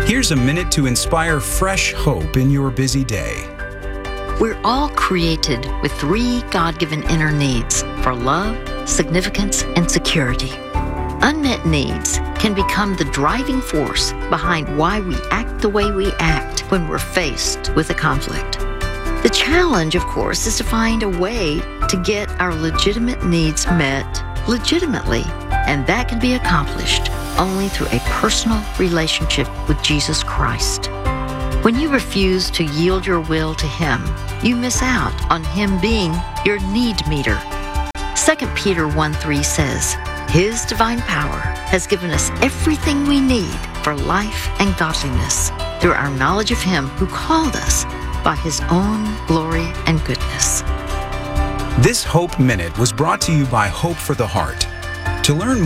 Here's a minute to inspire fresh hope in your busy day. We're all created with 3 God-given inner needs for love, significance, and security. Unmet needs can become the driving force behind why we act the way we act when we're faced with a conflict. The challenge, of course, is to find a way to get our legitimate needs met legitimately, and that can be accomplished only through a personal relationship with Jesus Christ. When you refuse to yield your will to Him, you miss out on Him being your need meter. 2 Peter 1:3 says, His divine power has given us everything we need for life and godliness through our knowledge of Him who called us by His own glory and goodness. This Hope Minute was brought to you by Hope for the Heart. To learn